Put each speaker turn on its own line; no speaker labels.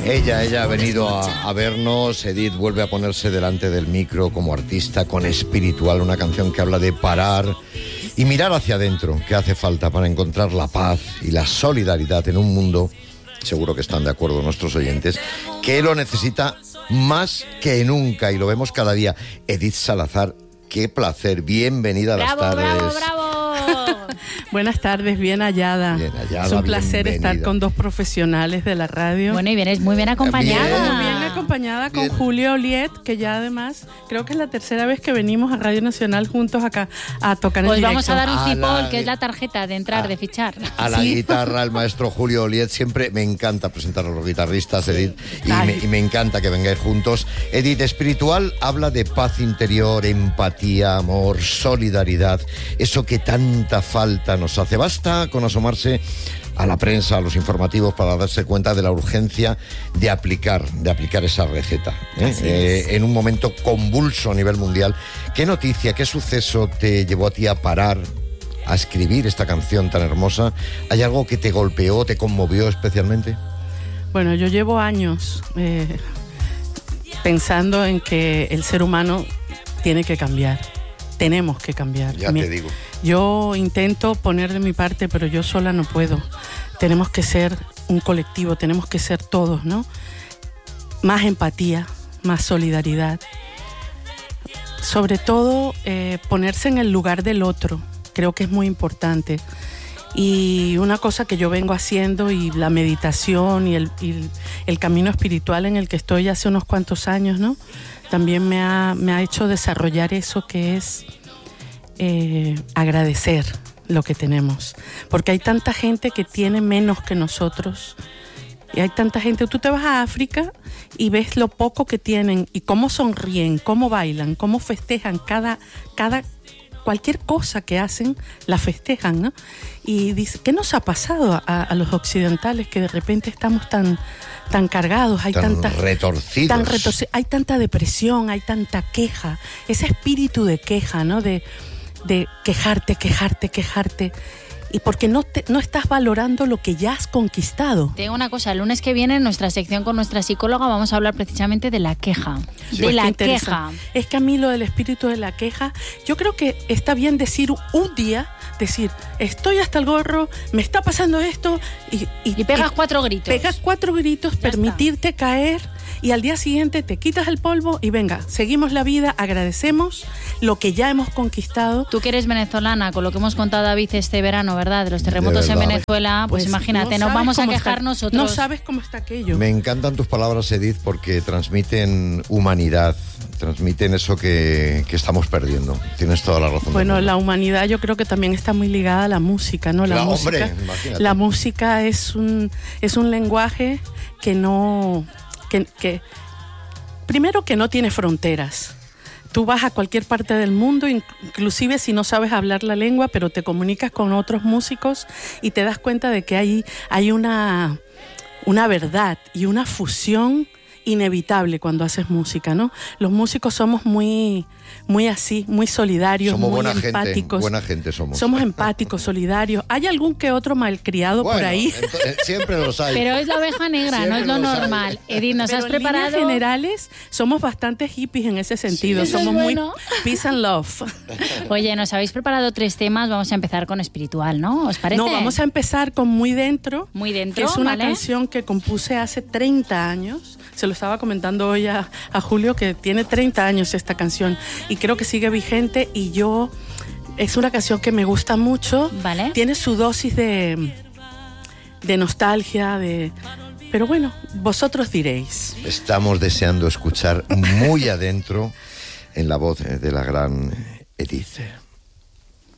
Ella ha venido a vernos. Edith vuelve a ponerse delante del micro como artista con Espiritual, una canción que habla de parar y mirar hacia adentro, que hace falta para encontrar la paz y la solidaridad en un mundo, seguro que están de acuerdo nuestros oyentes, que lo necesita más que nunca y lo vemos cada día. Edith Salazar, qué placer, bienvenida a las tardes.
¡Bravo!
Buenas tardes, bien hallada.
Bien hallada,
es un placer
bienvenida.
Estar con dos profesionales de la radio.
Bueno, y vienes muy bien acompañada.
Bien acompañada
Bien.
con Julio Oliet, que ya además creo que es la tercera vez que venimos a Radio Nacional juntos acá a tocar en
Pues
directo.
vamos a dar un
A
cipol,
la-
que es la tarjeta de entrar, de fichar.
A la
Sí.
guitarra, el maestro Julio Oliet. Siempre me encanta presentar a los guitarristas, Edith,
Ay.
y me encanta que vengáis juntos. Edith, Espiritual habla de paz interior, empatía, amor, solidaridad, eso que tanta falta nos hace. Basta con asomarse a la prensa, a los informativos, para darse cuenta de la urgencia de aplicar esa receta, ¿eh? En un momento convulso a nivel mundial. ¿Qué noticia, qué suceso te llevó a ti a parar, a escribir esta canción tan hermosa? ¿Hay algo que te golpeó, te conmovió especialmente?
Bueno, yo llevo años pensando en que el ser humano tiene que cambiar. Tenemos que cambiar.
Ya te digo.
Yo intento poner de mi parte, pero yo sola no puedo. Tenemos que ser un colectivo, tenemos que ser todos, ¿no? Más empatía, más solidaridad. Sobre todo, ponerse en el lugar del otro. Creo que es muy importante. Y una cosa que yo vengo haciendo, y la meditación y el camino espiritual en el que estoy hace unos cuantos años, ¿no? También me ha hecho desarrollar eso que es agradecer lo que tenemos. Porque hay tanta gente que tiene menos que nosotros. Y hay tanta gente. Tú te vas a África y ves lo poco que tienen y cómo sonríen, cómo bailan, cómo festejan cualquier cosa que hacen, la festejan, ¿no? Y dice, ¿qué nos ha pasado a los occidentales que de repente estamos tan cargados? Hay
Tan
tanta
retorcidos.
hay tanta depresión, hay tanta queja, ese espíritu de queja, ¿no? De quejarte. Y porque no estás valorando lo que ya has conquistado.
Te digo una cosa, el lunes que viene en nuestra sección con nuestra psicóloga vamos a hablar precisamente de la queja.
Sí.
De
Pues
la
qué interesante.
queja.
Es que a mí lo del espíritu de la queja, yo creo que está bien decir un día, estoy hasta el gorro, me está pasando esto,
Y pegas 4 gritos.
Pegas 4 gritos,
Ya
permitirte caer, y al día siguiente te quitas el polvo y venga, seguimos la vida, agradecemos lo que ya hemos conquistado.
Tú que eres venezolana, con lo que hemos contado, David, este verano, ¿verdad? De los terremotos en
verdad.
Venezuela, pues imagínate,
no
nos
sabes
vamos a
cómo
quejar
está-
nosotros.
No sabes cómo está aquello.
Me encantan tus palabras, Edith, porque transmiten humanidad, transmiten eso que estamos perdiendo. Tienes toda la razón.
Bueno,
del
la
mundo.
humanidad yo creo que también está muy ligada a la música, ¿no?
Claro, hombre, imagínate.
La música es un lenguaje que primero que no tiene fronteras. Tú vas a cualquier parte del mundo, inclusive si no sabes hablar la lengua, pero te comunicas con otros músicos y te das cuenta de que hay una verdad y una fusión inevitable cuando haces música, ¿no? Los músicos somos muy así, muy solidarios,
Somos
muy
gente,
empáticos.
buena gente somos.
Somos empáticos, solidarios. ¿Hay algún que otro malcriado por
Bueno,
ahí?
siempre los hay.
Pero es la oveja negra,
Siempre
no es lo
los hay.
normal. Edith, nos
Pero
has
en líneas
preparado...
generales somos bastante hippies en ese sentido.
Eso es
Somos
bueno.
muy peace and love.
Oye, nos habéis preparado 3 temas, vamos a empezar con Espiritual, ¿no? ¿Os parece?
No, vamos a empezar con Muy Dentro.
Muy Dentro,
que es una
¿vale?
canción que compuse hace 30 años. Se lo estaba comentando hoy a Julio, que tiene 30 años esta canción y creo que sigue vigente, y es una canción que me gusta mucho.
Vale.
Tiene su dosis de nostalgia, pero bueno, vosotros diréis.
Estamos deseando escuchar muy adentro en la voz de la gran Edith.